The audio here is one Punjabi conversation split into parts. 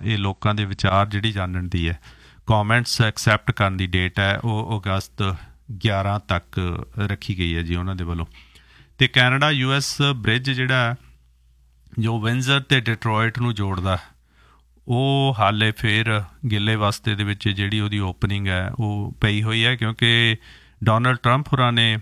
ਇਹ ਲੋਕਾਂ ਦੇ ਵਿਚਾਰ ਜਿਹੜੀ ਜਾਣਨ ਦੀ ਹੈ। ਕੌਮੈਂਟਸ ਐਕਸੈਪਟ ਕਰਨ ਦੀ ਡੇਟ ਹੈ ਉਹ ਅਗਸਤ 11 ਤੱਕ ਰੱਖੀ ਗਈ ਹੈ ਜੀ ਉਹਨਾਂ ਦੇ ਵੱਲੋਂ। ਅਤੇ ਕੈਨੇਡਾ US ਬ੍ਰਿਜ ਜਿਹੜਾ ਜੋ ਵਿੰਜ਼ਰ ਅਤੇ ਡਿਟਰੋਇਟ ਨੂੰ ਜੋੜਦਾ ਉਹ ਹਾਲੇ ਫਿਰ ਗਿੱਲੇ ਵਸਤੇ ਦੇ ਵਿੱਚ ਜਿਹੜੀ ਉਹਦੀ ਓਪਨਿੰਗ ਹੈ ਉਹ ਪਈ ਹੋਈ ਹੈ, ਕਿਉਂਕਿ ਡੋਨਲਡ ਟਰੰਪ ਹੋਰਾਂ ਨੇ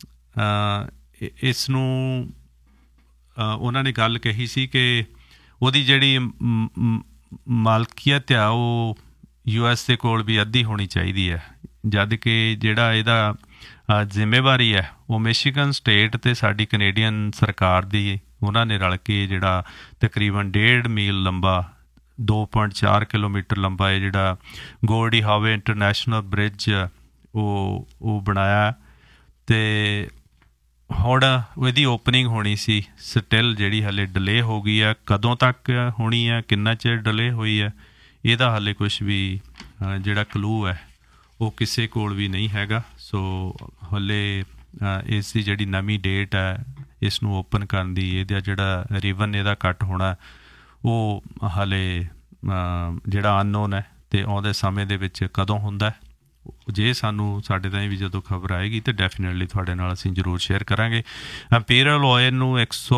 ਇਸ ਨੂੰ ਉਹਨਾਂ ਨੇ ਗੱਲ ਕਹੀ ਸੀ ਕਿ ਉਹਦੀ ਜਿਹੜੀ ਮਾਲਕੀਅਤ ਆ ਉਹ US ਦੇ ਕੋਲ ਵੀ ਅੱਧੀ ਹੋਣੀ ਚਾਹੀਦੀ ਹੈ, ਜਦ ਕਿ ਜਿਹੜਾ ਇਹਦਾ ਜ਼ਿੰਮੇਵਾਰੀ ਹੈ ਉਹ ਮਿਸ਼ੀਗਨ ਸਟੇਟ ਅਤੇ ਸਾਡੀ ਕੈਨੇਡੀਅਨ ਸਰਕਾਰ ਦੀ ਉਹਨਾਂ ਨੇ ਰਲ ਕੇ ਜਿਹੜਾ ਤਕਰੀਬਨ 1.5 ਮੀਲ ਲੰਬਾ 2.4 ਕਿਲੋਮੀਟਰ ਲੰਬਾ ਇਹ ਜਿਹੜਾ ਗੋਲਡੀ ਹਾਵੇ ਇੰਟਰਨੈਸ਼ਨਲ ਬ੍ਰਿਜ ਉਹ ਬਣਾਇਆ। ਅਤੇ ਹੁਣ ਇਹਦੀ ਓਪਨਿੰਗ ਹੋਣੀ ਸੀ, ਸਟਿਲ ਜਿਹੜੀ ਹਾਲੇ ਡਿਲੇ ਹੋ ਗਈ ਹੈ। ਕਦੋਂ ਤੱਕ ਹੋਣੀ ਹੈ, ਕਿੰਨਾ ਚਿਰ ਡਿਲੇ ਹੋਈ ਹੈ, ਇਹਦਾ ਹਾਲੇ ਕੁਛ ਵੀ ਜਿਹੜਾ ਕਲੂ ਹੈ ਉਹ ਕਿਸੇ ਕੋਲ ਵੀ ਨਹੀਂ ਹੈਗਾ। ਸੋ ਹਾਲੇ ਇਸ ਦੀ ਜਿਹੜੀ ਨਵੀਂ ਡੇਟ ਹੈ ਇਸ ਨੂੰ ਓਪਨ ਕਰਨ ਦੀ, ਇਹਦਾ ਜਿਹੜਾ ਰਿਬਨ ਇਹਦਾ ਕੱਟ ਹੋਣਾ ਉਹ ਹਾਲੇ ਜਿਹੜਾ ਅਨਨੋਨ ਹੈ। ਅਤੇ ਆਉਂਦੇ ਸਮੇਂ ਦੇ ਵਿੱਚ ਕਦੋਂ ਹੁੰਦਾ, ਜੇ ਸਾਡੇ ਤਾਈਂ ਵੀ ਜਦੋਂ ਖਬਰ ਆਏਗੀ ਤਾਂ ਡੈਫੀਨੇਟਲੀ ਤੁਹਾਡੇ ਨਾਲ ਅਸੀਂ ਜ਼ਰੂਰ ਸ਼ੇਅਰ ਕਰਾਂਗੇ। ਇੰਪੀਰੀਅਲ ਆਇਲ ਨੂੰ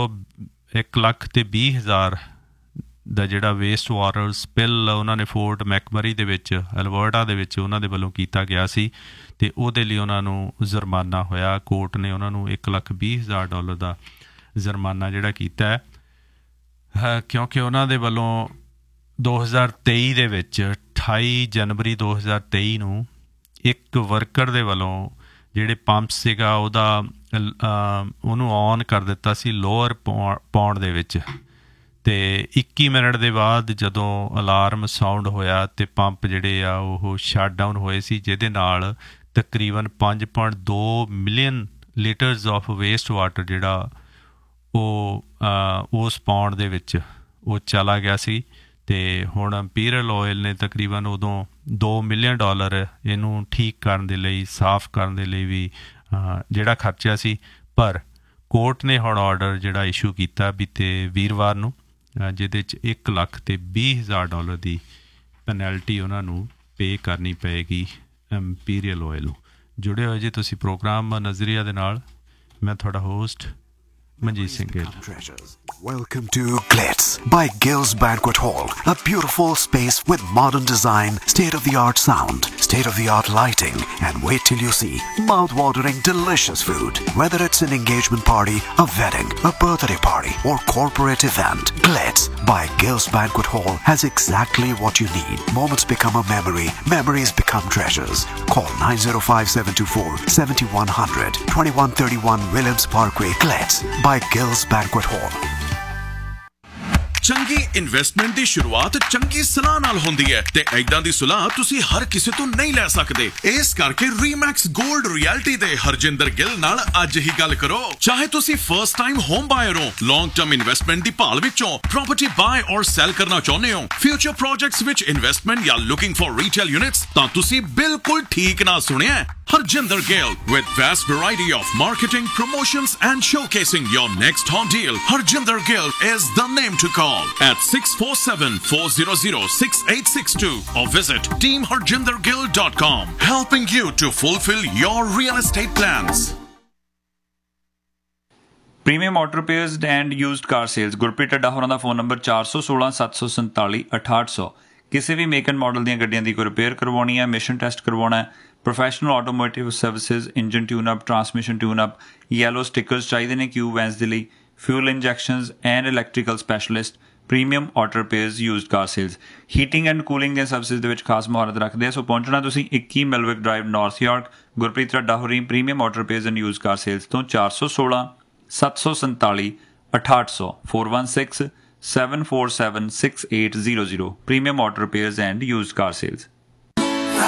1,20,000 ਦਾ ਜਿਹੜਾ ਵੇਸਟ ਵਾਟਰ ਸਪਿਲ ਉਹਨਾਂ ਨੇ ਫੋਰਟ ਮੈਕਮਰੀ ਦੇ ਵਿੱਚ ਅਲਬਰਟਾ ਦੇ ਵਿੱਚ ਉਹਨਾਂ ਦੇ ਵੱਲੋਂ ਕੀਤਾ ਗਿਆ ਸੀ, ਅਤੇ ਉਹਦੇ ਲਈ ਉਹਨਾਂ ਨੂੰ ਜੁਰਮਾਨਾ ਹੋਇਆ। ਕੋਰਟ ਨੇ ਉਹਨਾਂ ਨੂੰ $1,20,000 ਦਾ ਜੁਰਮਾਨਾ ਜਿਹੜਾ ਕੀਤਾ ਹੈ, ਕਿਉਂਕਿ ਉਹਨਾਂ ਦੇ ਵੱਲੋਂ 2023 ਦੇ ਵਿੱਚ 28 ਜਨਵਰੀ 2023 ਨੂੰ ਇੱਕ ਵਰਕਰ ਦੇ ਵੱਲੋਂ ਜਿਹੜੇ ਪੰਪ ਸੀਗਾ ਉਹਨੂੰ ਔਨ ਕਰ ਦਿੱਤਾ ਸੀ ਲੋਅਰ ਪੌਂਡ ਦੇ ਵਿੱਚ, ਅਤੇ 21 ਮਿੰਟ ਦੇ ਬਾਅਦ ਜਦੋਂ ਅਲਾਰਮ ਸਾਊਂਡ ਹੋਇਆ ਅਤੇ ਪੰਪ ਜਿਹੜੇ ਆ ਉਹ ਸ਼ਟ ਡਾਊਨ ਹੋਏ ਸੀ, ਜਿਹਦੇ ਨਾਲ ਤਕਰੀਬਨ 5.2 ਮਿਲੀਅਨ ਲੀਟਰਸ ਆਫ ਵੇਸਟ ਵਾਟਰ ਜਿਹੜਾ ਉਹ ਉਸ ਪੌਂਡ ਦੇ ਵਿੱਚ ਉਹ ਚਲਾ ਗਿਆ ਸੀ। ਅਤੇ ਹੁਣ ਇੰਪੀਰੀਅਲ ਆਇਲ ਨੇ ਤਕਰੀਬਨ ਉਦੋਂ $2 ਮਿਲੀਅਨ ਇਹਨੂੰ ਠੀਕ ਕਰਨ ਦੇ ਲਈ, ਸਾਫ਼ ਕਰਨ ਦੇ ਲਈ ਵੀ ਜਿਹੜਾ ਖਰਚਿਆ ਸੀ। ਪਰ ਕੋਰਟ ਨੇ ਹੁਣ ਆਰਡਰ ਜਿਹੜਾ ਇਸ਼ੂ ਕੀਤਾ ਬੀਤੇ ਵੀਰਵਾਰ ਨੂੰ, ਜਿਹਦੇ 'ਚ $1,20,000 ਦੀ ਪੈਨਲਟੀ ਉਹਨਾਂ ਨੂੰ ਪੇ ਕਰਨੀ ਪਏਗੀ ਇੰਪੀਰੀਅਲ ਆਇਲ ਨੂੰ। ਜੁੜੇ ਹੋਏ ਜੀ ਤੁਸੀਂ ਪ੍ਰੋਗਰਾਮ ਨਜ਼ਰੀਆ ਦੇ ਨਾਲ, ਮੈਂ ਤੁਹਾਡਾ host Manjeet Singh Gill. Welcome to Glitz by Gill's Banquet Hall, a beautiful space with modern design, state-of-the-art sound, state-of-the-art lighting, and wait till you see mouth-watering delicious food. Whether it's an engagement party, a wedding, a birthday party, or corporate event, Glitz by Gill's Banquet Hall has exactly what you need. Moments become a memory, memories become treasures. Call 905-724-7100, 2131 Williams Parkway, Glitz by Gill's Banquet Hall. ਚੰਗੀ ਇਨਵੈਸਟਮੈਂਟ ਦੀ ਸ਼ੁਰੂਆਤ ਚੰਗੀ ਸਲਾਹ ਨਾਲ ਹੁੰਦੀ ਹੈ, ਤੇ ਐਦਾਂ ਦੀ ਸਲਾਹ ਤੁਸੀਂ ਹਰ ਕਿਸੇ ਤੋਂ ਨਹੀਂ ਲੈ ਸਕਦੇ। ਇਸ ਕਰਕੇ ਰੀਮੈਕਸ 골ਡ ਰਿਐਲਿਟੀ ਦੇ ਹਰਜਿੰਦਰ ਗਿੱਲ ਨਾਲ ਅੱਜ ਹੀ ਗੱਲ ਕਰੋ। ਚਾਹੇ ਤੁਸੀਂ ਫਰਸਟ ਟਾਈਮ ਹੋਮ ਬਾਇਰ ਹੋ, ਲੌਂਗ ਟਰਮ ਇਨਵੈਸਟਮੈਂਟ ਦੀ ਭਾਲ ਵਿੱਚੋਂ ਪ੍ਰਾਪਰਟੀ ਬਾਏ ਔਰ ਸੈਲ ਕਰਨਾ ਚਾਹੁੰਦੇ ਹੋ, ਫਿਊਚਰ ਪ੍ਰੋਜੈਕਟਸ ਵਿੱਚ ਇਨਵੈਸਟਮੈਂਟ ਜਾਂ ਲੁਕਿੰਗ ਫॉर ਰੀਟੇਲ ਯੂਨਿਟਸ, ਤਾਂ ਤੁਸੀਂ ਬਿਲਕੁਲ ਠੀਕ ਨਾ ਸੁਣਿਆ। Harjinder Gill with vast variety of marketing, promotions and showcasing your next home deal. Harjinder Gill is the name to call at 647-400-6862 or visit teamharjindergill.com, helping you to fulfill your real estate plans. Premium auto repairs and used car sales, Gurpreet ਢੱਡਾ ਹੋਰਾਂ ਦਾ ਫੋਨ ਨੰਬਰ 416-747-6800। ਕਿਸੇ ਵੀ ਮੇਕ ਐਂਡ ਮਾਡਲ ਦੀਆਂ ਗੱਡੀਆਂ ਦੀ ਕੋਈ ਰਿਪੇਅਰ ਕਰਵਾਉਣੀ ਹੈ, ਮਿਸ਼ਨ ਟੈਸਟ ਕਰਵਾਉਣਾ ਹੈ, professional automotive services, engine ਟਿਊਨਅਪ, transmission ਟਿਊਨਅਪ, yellow ਸਟਿੱਕਰਸ ਚਾਹੀਦੇ ਨੇ ਕਿਊ ਵੈਨਸ ਦੇ ਲਈ, fuel injections and electrical specialist, premium auto repairs used car sales. Heating and cooling ਦੀਆਂ ਸਰਵਿਸਿਜ਼ ਦੇ ਵਿੱਚ ਖਾਸ ਮੁਹਾਰਤ ਰੱਖਦੇ ਆ। ਸੋ ਪਹੁੰਚਣਾ ਤੁਸੀਂ 21 ਮਿਲਵਿਕ ਡਰਾਈਵ, ਨਾਰਥ ਯਾਰਕ। ਗੁਰਪ੍ਰੀਤ ਢੱਡਾ ਹੋਰੀ premium auto repairs and used car sales ਤੋਂ 416-747-6800, 416-747-6800। Premium auto repairs and used car sales.